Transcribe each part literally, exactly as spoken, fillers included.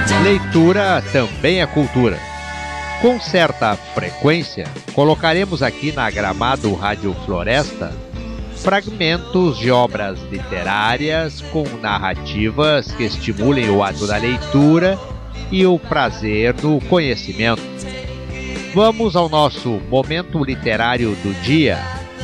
Leitura também é cultura. Com certa frequência, colocaremos aqui na Gramado Rádio Floresta fragmentos de obras literárias com narrativas que estimulem o ato da leitura e o prazer do conhecimento. Vamos ao nosso momento literário do dia.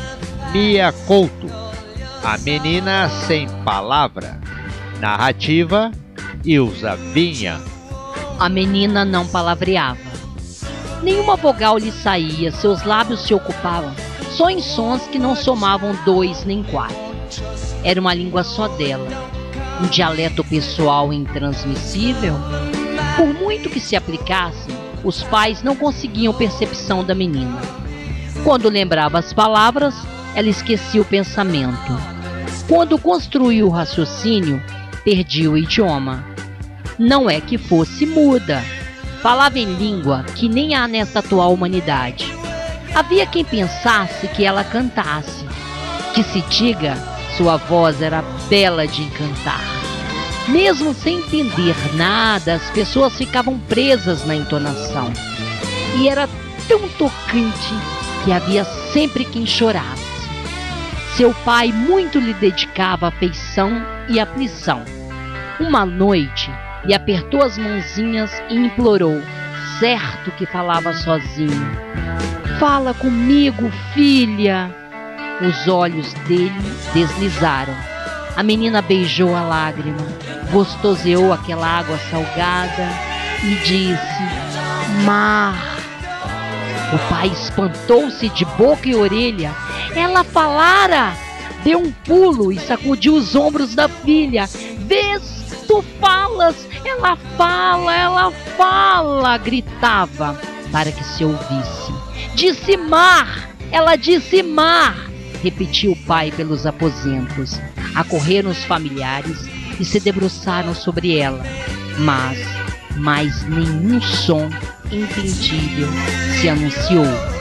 Mia Couto, A Menina Sem Palavra. Narrativa, Ilza Vinha. A menina não palavreava. Nenhuma vogal lhe saía, seus lábios se ocupavam só em sons que não somavam dois nem quatro. Era uma língua só dela, um dialeto pessoal intransmissível. Por muito que se aplicassem, os pais não conseguiam percepção da menina. Quando lembrava as palavras, ela esquecia o pensamento. Quando construía o raciocínio, perdia o idioma. Não é que fosse muda, falava em língua que nem há nessa atual humanidade. Havia quem pensasse que ela cantasse, que se diga, sua voz era bela de encantar. Mesmo sem entender nada, as pessoas ficavam presas na entonação. E era tão tocante que havia sempre quem chorasse. Seu pai muito lhe dedicava afeição e aflição. Uma noite, lhe apertou as mãozinhas e implorou, certo que falava sozinho: "Fala comigo, filha." Os olhos dele deslizaram. A menina beijou a lágrima, gostoseou aquela água salgada e disse: "Mar." O pai espantou-se de boca e orelha. Ela falara! Deu um pulo e sacudiu os ombros da filha. "Vês? Tu falas, ela fala, ela fala", gritava para que se ouvisse. "Disse mar, ela disse mar", repetiu o pai pelos aposentos. Acorreram os familiares e se debruçaram sobre ela, mas mais nenhum som entendível se anunciou.